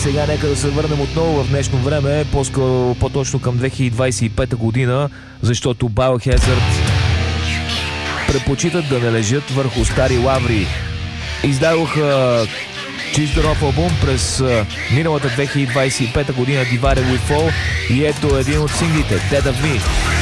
Сега нека да се върнем отново в днешно време, по-точно към 2025 година, защото Biohazard предпочитат да не лежат върху стари лаври. Издадоха чист нов албум през миналата 2025 година, Divided We Fall, и ето един от синглите, Dead of Me.